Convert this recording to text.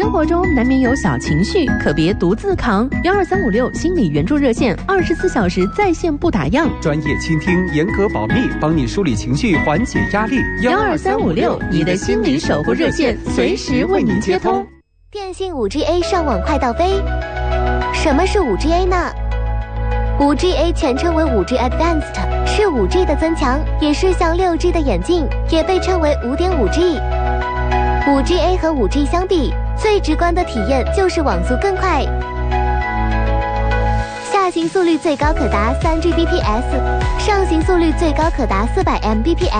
生活中难免有小情绪，可别独自扛。12356心理援助热线，24小时在线不打烊， 专业倾听，严格保密，帮你梳理情绪，缓解压力。 12356，你的心理守护热线，随时为您接通。 电信 5G-A 上网快到飞。什么是 5G-A 呢？ 5G-A 全称为 5G Advanced， 是 5G 的增强，也是向 6G 的演进，也被称为 5.5G。 5G-A 和 5G 相比，最直观的体验就是网速更快，下行速率最高可达3 Gbps， 上行速率最高可达400 Mbps。